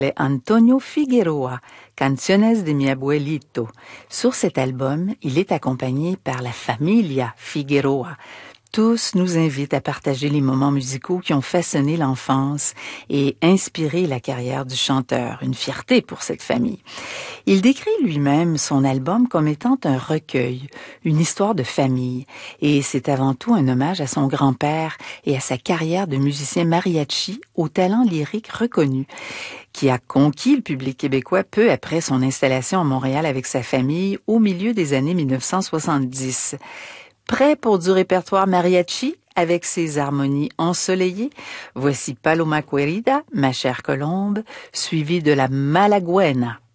Antonio Figueroa, Canciones de mi abuelito. Sur cet album, il est accompagné par la Familia Figueroa. Tous nous invitent à partager les moments musicaux qui ont façonné l'enfance et inspiré la carrière du chanteur, une fierté pour cette famille. Il décrit lui-même son album comme étant un recueil, une histoire de famille, et c'est avant tout un hommage à son grand-père et à sa carrière de musicien mariachi au talent lyrique reconnu, qui a conquis le public québécois peu après son installation à Montréal avec sa famille au milieu des années 1970. Prêt pour du répertoire mariachi avec ses harmonies ensoleillées? Voici Paloma Querida, ma chère colombe, suivie de la Malaguena.